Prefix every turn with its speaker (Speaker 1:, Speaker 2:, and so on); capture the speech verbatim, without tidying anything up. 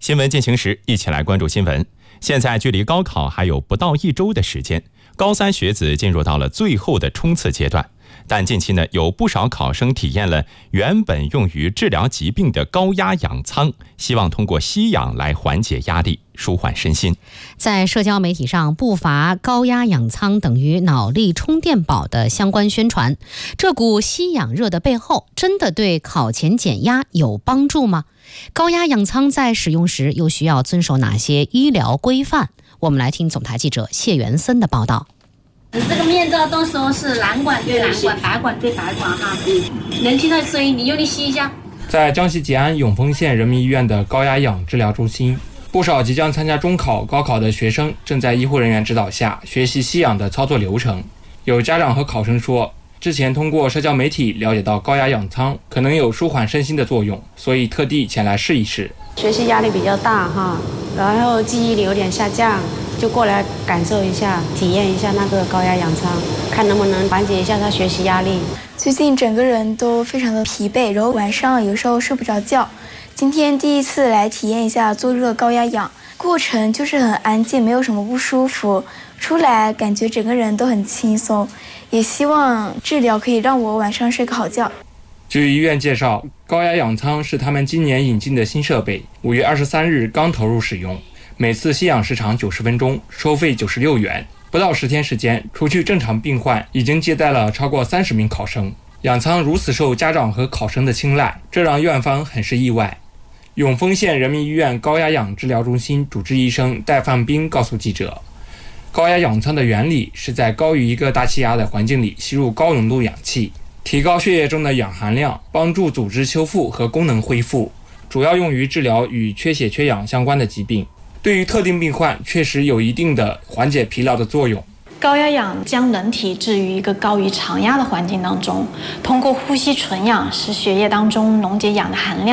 Speaker 1: 新闻进行时，一起来关注新闻。现在距离高考还有不到一周的时间，高三学子进入到了最后的冲刺阶段。但近期呢，有不少考生体验了原本用于治疗疾病的高压氧舱，希望通过吸氧来缓解压力，舒缓身心。
Speaker 2: 在社交媒体上不乏高压氧舱等于脑力充电宝的相关宣传。这股吸氧热的背后，真的对考前减压有帮助吗？高压氧舱在使用时又需要遵守哪些医疗规范？我们来听总台记者谢元森的报道。
Speaker 3: 这个面罩都说是蓝管对蓝管，打管对打管哈，能听到声音，你用力吸一下。
Speaker 4: 在江西吉安永丰县人民医院的高压氧治疗中心，不少即将参加中考、高考的学生正在医护人员指导下学习吸氧的操作流程。有家长和考生说，之前通过社交媒体了解到高压氧舱可能有舒缓身心的作用，所以特地前来试一试。
Speaker 5: 学习压力比较大哈，然后记忆力有点下降，就过来感受一下，体验一下那个高压氧舱，看能不能缓解一下他学习压力。
Speaker 6: 最近整个人都非常的疲惫，然后晚上有时候睡不着觉。今天第一次来体验一下做这个高压氧，过程就是很安静，没有什么不舒服，出来感觉整个人都很轻松，也希望治疗可以让我晚上睡个好觉。
Speaker 4: 据医院介绍，高压氧舱是他们今年引进的新设备，五月二十三日刚投入使用，每次吸氧时长九十分钟，收费九十六元。不到十天时间，除去正常病患，已经接待了超过三十名考生。氧舱如此受家长和考生的青睐，这让院方很是意外。永丰县人民医院高压氧治疗中心主治医生戴范斌告诉记者，高压氧舱的原理是在高于一个大气压的环境里吸入高浓度氧气，提高血液中的氧含量，帮助组织修复和功能恢复，主要用于治疗与缺血缺氧相关的疾病。对于特定病患确实有一定的缓解疲劳的作用。
Speaker 7: 高压氧将人体置于一个高于常压的环境当中，通过呼吸纯氧使血液当中溶解氧的含量